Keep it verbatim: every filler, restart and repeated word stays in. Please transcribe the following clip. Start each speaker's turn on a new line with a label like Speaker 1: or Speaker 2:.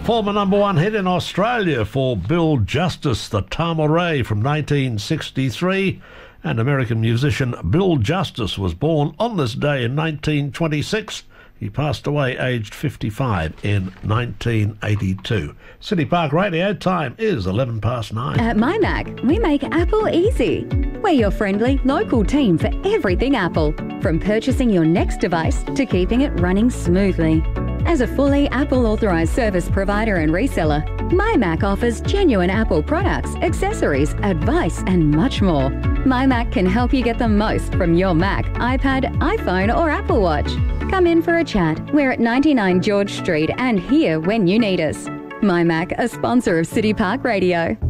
Speaker 1: Former number one hit in Australia for Bill Justice, the Tamaray from nineteen sixty-three. And American musician Bill Justice was born on this day in nineteen twenty-six. He passed away aged fifty-five in nineteen eighty-two. City Park Radio time is eleven past nine.
Speaker 2: At MyMac, we make Apple easy. We're your friendly, local team for everything Apple, from purchasing your next device to keeping it running smoothly. As a fully Apple authorised service provider and reseller, MyMac offers genuine Apple products, accessories, advice and much more. MyMac can help you get the most from your Mac, iPad, iPhone or Apple Watch. Come in for a chat. We're at ninety-nine George Street and here when you need us. MyMac, a sponsor of City Park Radio.